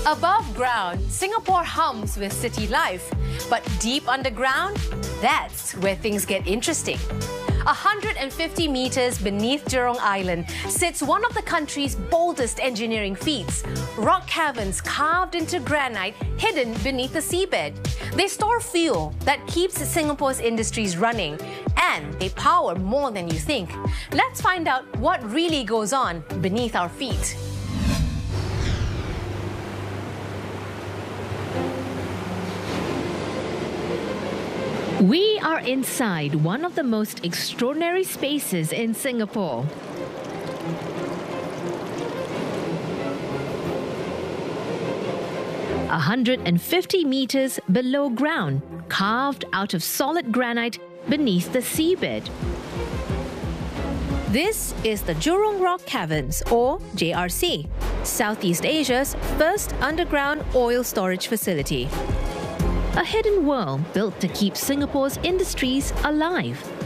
Above ground, Singapore hums with city life. But deep underground, that's where things get interesting. 150 meters beneath Jurong Island sits one of the country's boldest engineering feats, rock caverns carved into granite hidden beneath the seabed. They store fuel that keeps Singapore's industries running, and they power more than you think. Let's find out what really goes on beneath our feet. We are inside one of the most extraordinary spaces in Singapore. 150 meters below ground, carved out of solid granite beneath the seabed. This is the Jurong Rock Caverns, or JRC, Southeast Asia's first underground oil storage facility. A hidden world built to keep Singapore's industries alive.